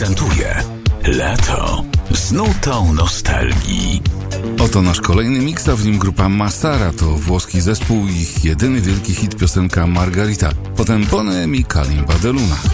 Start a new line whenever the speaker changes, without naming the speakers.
Prezentuje Lato z nutą nostalgii.
Oto nasz kolejny miks, a w nim grupa Masara. To włoski zespół, ich jedyny wielki hit, piosenka Margarita. Potem Bonheur mi Kalimba de Luna.